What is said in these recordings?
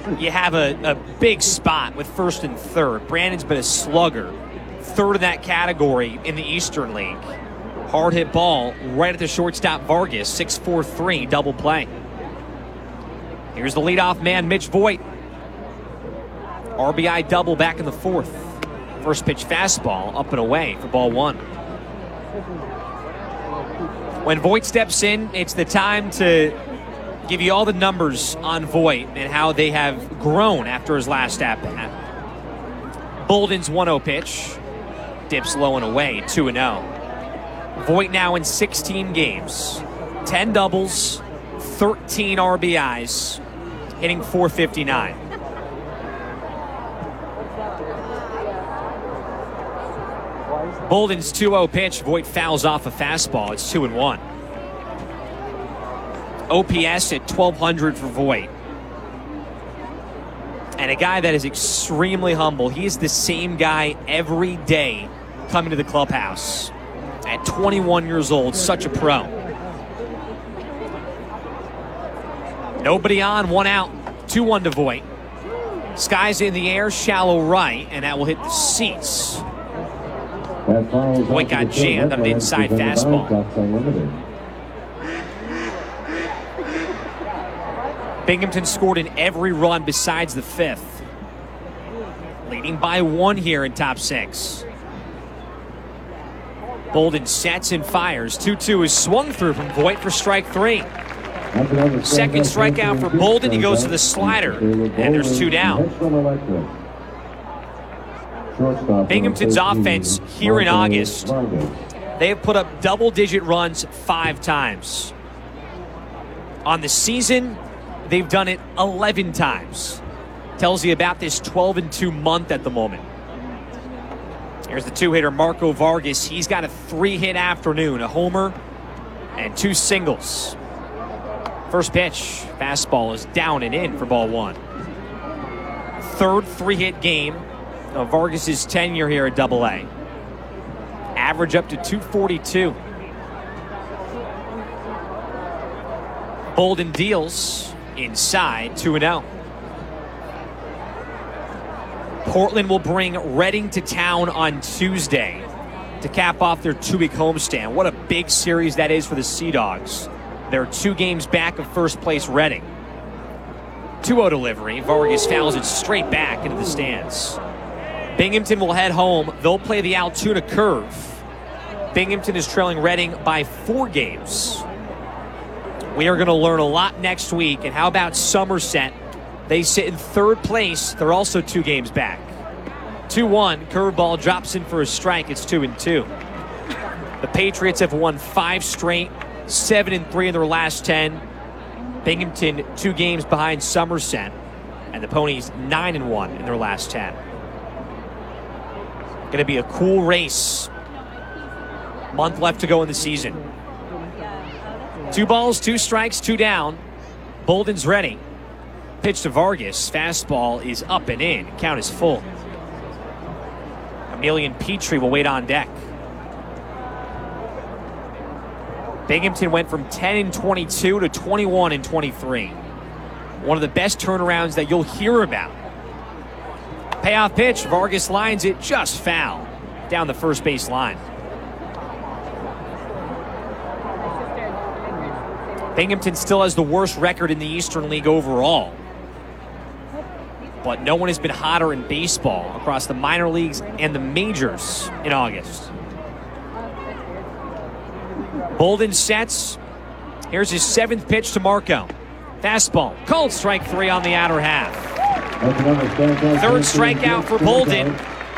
you have a big spot with first and third. Brandon's been a slugger, third in that category in the Eastern League. Hard hit ball right at the shortstop Vargas, 6-4-3, double play. Here's the leadoff man, Mitch Voigt. RBI double back in the fourth. First pitch fastball up and away for ball one. When Voigt steps in, it's the time to give you all the numbers on Voigt and how they have grown after his last at-bat. Bolden's 1-0 pitch. Dips low and away, 2-0. Voigt now in 16 games. 10 doubles, 13 RBIs, hitting .459. Bolden's 2-0 pitch. Voigt fouls off a fastball. It's 2-1. OPS at 1,200 for Voigt. And a guy that is extremely humble. He is the same guy every day coming to the clubhouse. At 21 years old, such a pro. Nobody on, one out. 2-1 to Voigt. Skies in the air, shallow right, and that will hit the seats. Voigt got jammed on an inside fastball. Binghamton scored in every run besides the fifth. Leading by one here in top six. Bolden sets and fires. 2-2 is swung through from Voigt for strike three. Second strikeout for Bolden. He goes to the slider, and there's two down. Binghamton's offense here in August, they have put up double-digit runs 5 times. On the season, they've done it 11 times. Tells you about this 12-2 month at the moment. Here's the two-hitter, Marco Vargas. He's got a 3-hit afternoon, a homer and 2 singles. First pitch, fastball is down and in for ball one. Third 3-hit game of Vargas' tenure here at AA. Average up to 242. Bolden deals inside, 2-0. Portland will bring Reading to town on Tuesday to cap off their 2-week homestand. What a big series that is for the Sea Dogs. They're 2 games back of first place Reading. 2-0 delivery. Vargas fouls it straight back into the stands. Binghamton will head home. They'll play the Altoona Curve. Binghamton is trailing Reading by 4 games. We are going to learn a lot next week. And how about Somerset? They sit in third place. They're also 2 games back. 2-1. Curveball drops in for a strike. It's 2-2. The Patriots have won 5 straight, 7-3 in their last 10. Binghamton 2 games behind Somerset. And the Ponies 9-1 in their last 10. Going to be a cool race. Month left to go in the season. 2 balls, 2 strikes, 2 down. Bolden's ready. Pitch to Vargas. Fastball is up and in. Count is full. Emilian Petrie will wait on deck. Binghamton went from 10-22 to 21-23. One of the best turnarounds that you'll hear about. Payoff pitch. Vargas lines it just foul down the first base line. Binghamton still has the worst record in the Eastern League overall. But no one has been hotter in baseball across the minor leagues and the majors in August. Bolden sets. Here's his 7th pitch to Marco. Fastball. Called strike 3 on the outer half. Third strikeout for Bolden.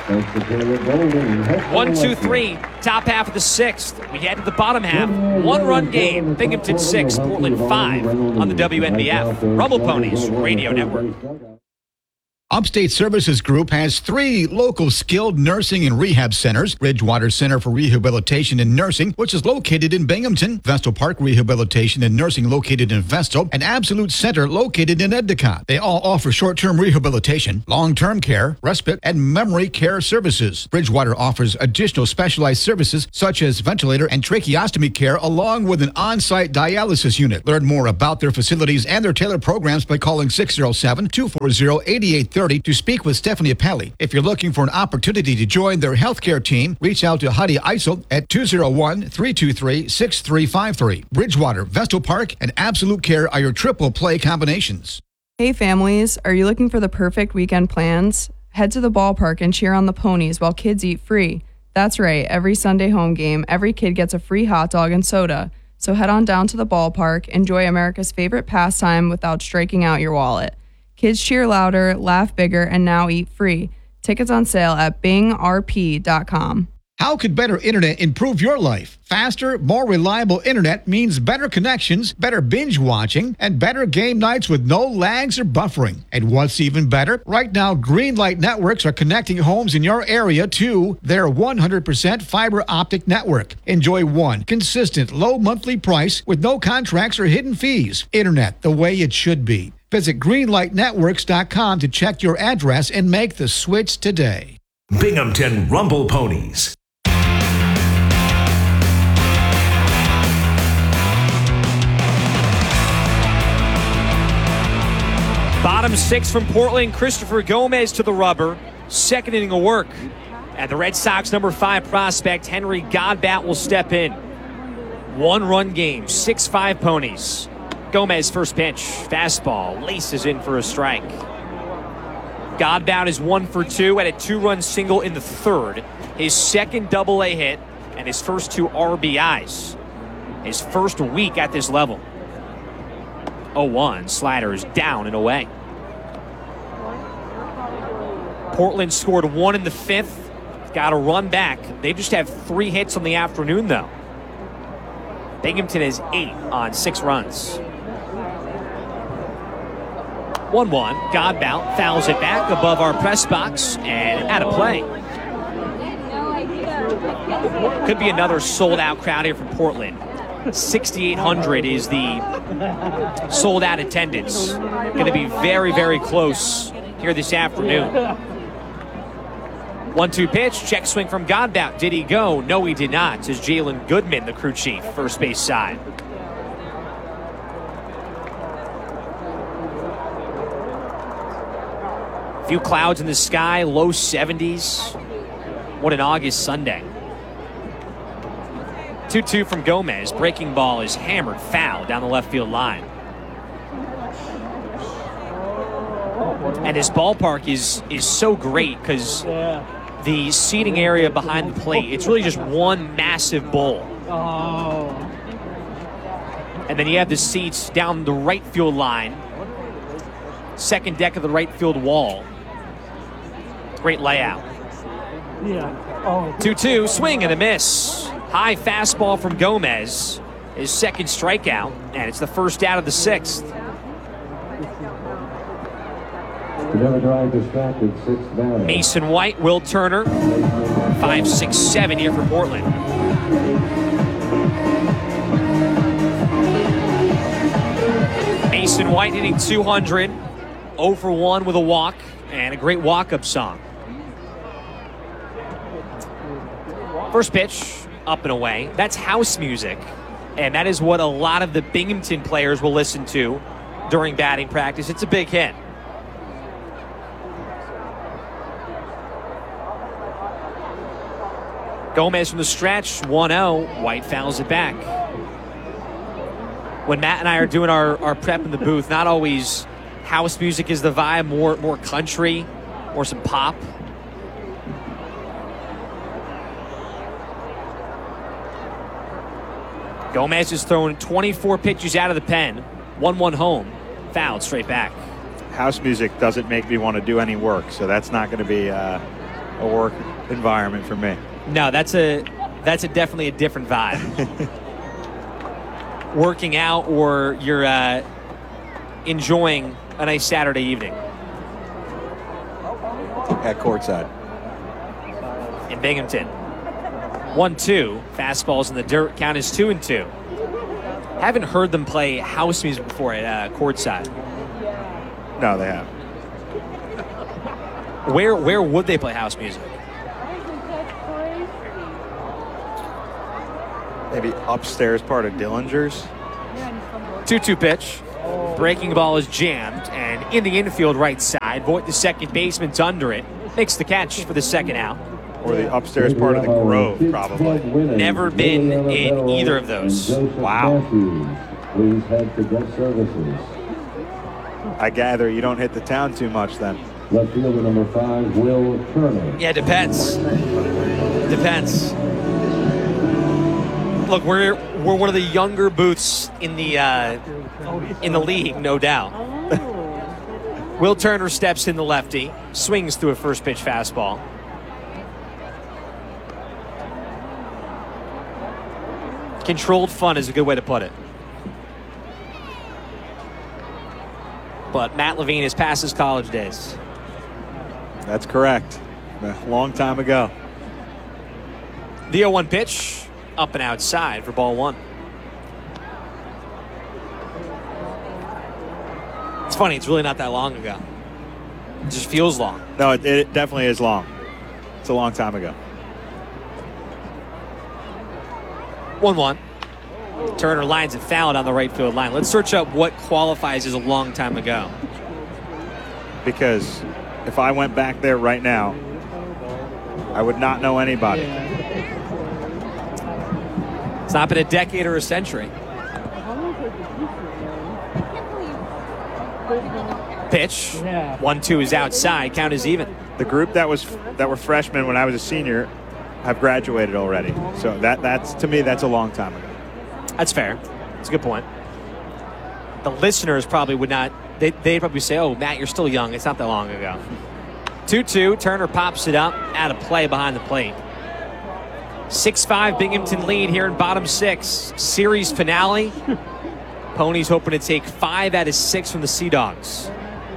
1-2-3. Top half of the 6th. We head to the bottom half. 1-run game. Binghamton 6, Portland 5 on the WNBF Rumble Ponies Radio Network. Upstate Services Group has 3 local skilled nursing and rehab centers. Bridgewater Center for Rehabilitation and Nursing, which is located in Binghamton. Vestal Park Rehabilitation and Nursing located in Vestal. And Absolute Center located in Endicott. They all offer short-term rehabilitation, long-term care, respite, and memory care services. Bridgewater offers additional specialized services such as ventilator and tracheostomy care along with an on-site dialysis unit. Learn more about their facilities and their tailored programs by calling 607-240-8830 to speak with Stephanie Appelli. If you're looking for an opportunity to join their healthcare team, reach out to Heidi Eisel at 201-323-6353. Bridgewater, Vestal Park, and Absolute Care are your triple play combinations. Hey families, are you looking for the perfect weekend plans? Head to the ballpark and cheer on the ponies while kids eat free. That's right, every Sunday home game, every kid gets a free hot dog and soda. So head on down to the ballpark, enjoy America's favorite pastime without striking out your wallet. Kids cheer louder, laugh bigger, and now eat free. Tickets on sale at bingrp.com. How could better internet improve your life? Faster, more reliable internet means better connections, better binge watching, and better game nights with no lags or buffering. And what's even better? Right now, Greenlight Networks are connecting homes in your area to their 100% fiber optic network. Enjoy one consistent low monthly price with no contracts or hidden fees. Internet the way it should be. Visit greenlightnetworks.com to check your address and make the switch today. Binghamton Rumble Ponies. Bottom 6 from Portland, Christopher Gomez to the rubber. Second inning of work. And the Red Sox number 5 prospect, Henry Godbat, will step in. 1-run game, 6-5 Ponies. Gomez first pitch, fastball, laces in for a strike. Godbout is 1 for 2 at a 2-run single in the third. His second double-A hit and his first 2 RBIs. His first week at this level. 0-1, slider is down and away. Portland scored 1 in the 5th. Got a run back. They just have 3 hits on the afternoon, though. Binghamton has 8 on 6 runs. 1-1. Godbout fouls it back above our press box and out of play. Could be another sold-out crowd here from Portland. 6,800 is the sold-out attendance. Going to be very, very close here this afternoon. 1-2 pitch, check swing from Godbout. Did he go? No, he did not. Says Jalen Goodman, the crew chief, first base side. Few clouds in the sky, low 70s. What an August Sunday. 2-2 from Gomez. Breaking ball is hammered foul down the left field line. And this ballpark is so great because the seating area behind the plate, it's really just one massive bowl. And then you have the seats down the right field line. Second deck of the right field wall. Great layout. 2-2, swing and a miss. High fastball from Gomez. His second strikeout, and it's the first out of the 6th. Mason White, Will Turner, 5-6-7 here for Portland. Mason White hitting 200, 0 for 1 with a walk, and a great walk-up song. First pitch, up and away. That's house music, and that is what a lot of the Binghamton players will listen to during batting practice. It's a big hit. Gomez from the stretch, 1-0. White fouls it back. When Matt and I are doing our prep in the booth, not always house music is the vibe, more country, or some pop. Gomez has thrown 24 pitches out of the pen, 1-1 home, fouled straight back. House music doesn't make me want to do any work, so that's not going to be a work environment for me. No, that's definitely a different vibe. Working out, or you're enjoying a nice Saturday evening. at courtside. In Binghamton. 1-2. Fastballs in the dirt. Count is 2-2. Haven't heard them play house music before at courtside. No, they haven't. Where would they play house music? Maybe upstairs part of Dillinger's. 2-2 pitch. Breaking ball is jammed, and in the infield right side, Voigt, the second baseman's under it, makes the catch for the second out. Or the upstairs part of the Grove, probably. Never been in either of those. Wow. Please head to guest services. I gather you don't hit the town too much then. Left fielder number 5, Will Turner. Yeah, depends. Depends. Look, we're one of the younger booths in the league, no doubt. Will Turner steps in the lefty, swings through a first pitch fastball. Controlled fun is a good way to put it. But Matt Levine is past his college days. That's correct. A long time ago. The 0-1 pitch, up and outside for ball one. It's funny, it's really not that long ago. It just feels long. No, it definitely is long. It's a long time ago. 1-1. Turner lines it foul on the right field line. Let's search up what qualifies as a long time ago. Because if I went back there right now, I would not know anybody. It's not been a decade or a century. Pitch. 1-2 is outside. Count is even. The group that were freshmen when I was a senior have graduated already. So that's to me, that's a long time ago. That's fair. That's a good point. The listeners probably would not. They'd probably say, "Oh, Matt, you're still young. It's not that long ago." 2-2. Turner pops it up. Out of play behind the plate. 6-5 Binghamton lead here in bottom six. Series finale. Ponies hoping to take 5 out of 6 from the Sea Dogs.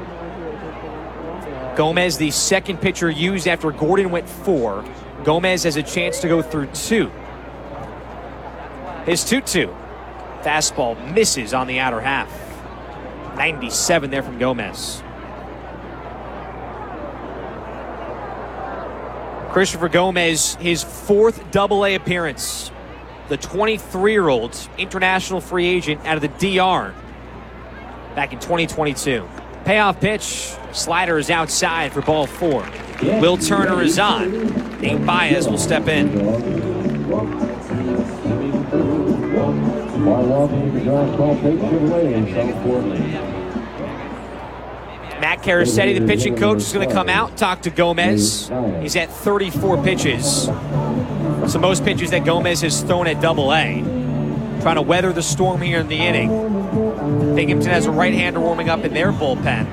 Gomez, the second pitcher used after Gordon went 4. Gomez has a chance to go through 2. His 2-2. Fastball misses on the outer half. 97 there from Gomez. Christopher Gomez, his 4th Double-A appearance. The 23-year-old international free agent out of the DR back in 2022. Payoff pitch. Slider is outside for ball 4. Will Turner is on. Nate Baez will step in. Matt Carasetti, the pitching coach, is going to come out, talk to Gomez. He's at 34 pitches. So most pitches that Gomez has thrown at Double-A. Trying to weather the storm here in the inning. Binghamton has a right-hander warming up in their bullpen.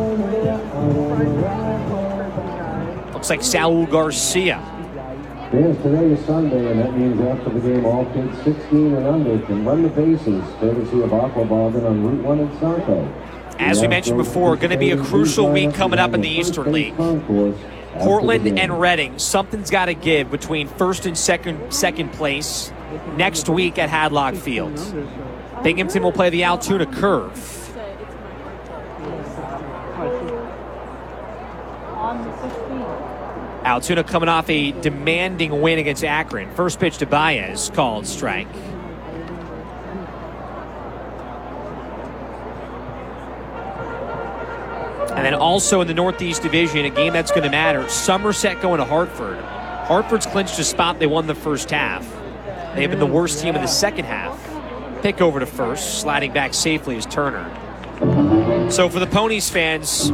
Looks like Saul Garcia. Fans, today is Sunday, and that means after the game, all kids 16 and under can run the bases, courtesy of Aqua Boggin on Route 1 in Saco. As we mentioned before, going to be a crucial week coming up in the Eastern League. Portland and Reading, something's got to give between first and second place next week at Hadlock Field. Binghamton will play the Altoona Curve. Altoona coming off a demanding win against Akron. First pitch to Baez, called strike. And then also in the Northeast Division, a game that's going to matter. Somerset going to Hartford. Hartford's clinched a spot. They won the first half. They've been the worst team in the second half. Pick over to first. Sliding back safely is Turner. So for the Ponies fans,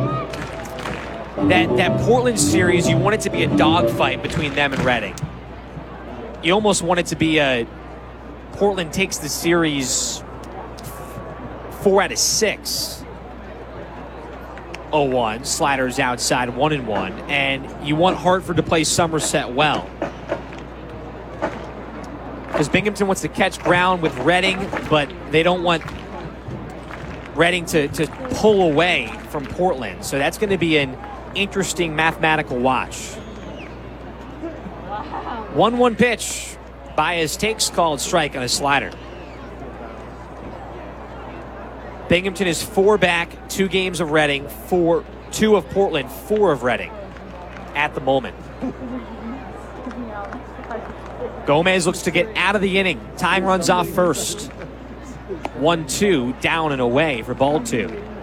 that Portland series, you want it to be a dogfight between them and Reading. You almost want it to be a Portland takes the series 4 out of 6. 0-1. Sliders outside 1-1. And you want Hartford to play Somerset well. Because Binghamton wants to catch ground with Reading, but they don't want Reading to pull away from Portland. So that's going to be an interesting mathematical watch. 1-1 pitch. Baez takes called strike on a slider. Binghamton is 4 back, 2 games of Reading, 2 of Portland, 4 of Reading at the moment. Gomez looks to get out of the inning. Time runs off first. 1-2, down and away for ball 2.